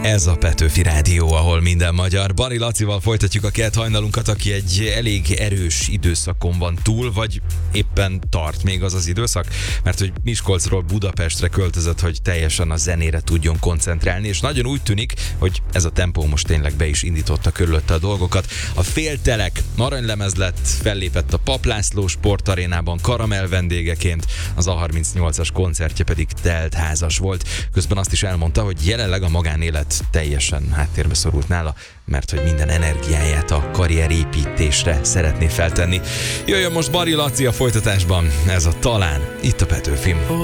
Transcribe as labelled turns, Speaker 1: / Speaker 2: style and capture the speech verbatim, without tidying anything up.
Speaker 1: Ez a Petőfi Rádió, ahol minden magyar. Bari Lacival folytatjuk a kelt hajnalunkat, aki egy elég erős időszakon van túl, vagy éppen tart még az az időszak, mert hogy Miskolcról Budapestre költözött, hogy teljesen a zenére tudjon koncentrálni, és nagyon úgy tűnik, hogy ez a tempó most tényleg be is indította körülötte a dolgokat. A Féltelek aranylemez lett, fellépett a Papp László sportarénában karamell vendégeként, az á harmincnyolcas koncertje pedig teltházas volt. Közben azt is elmondta, hogy jelenleg a magánélet teljesen háttérbe szorult nála, mert hogy minden energiáját a karrierépítésre szeretné feltenni. Jöjjön most Bari Laci a folytatásban, ez a Talán, itt a Petőfim.